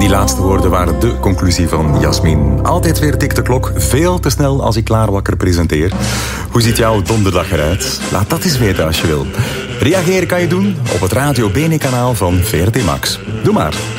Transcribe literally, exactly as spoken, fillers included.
Die laatste woorden waren de conclusie van Jasmin. Altijd weer tikt de klok, veel te snel als ik klaar wakker presenteer. Hoe ziet jouw donderdag eruit? Laat dat eens weten als je wil. Reageren kan je doen op het Radio Bene kanaal van V R T Max. Doe maar.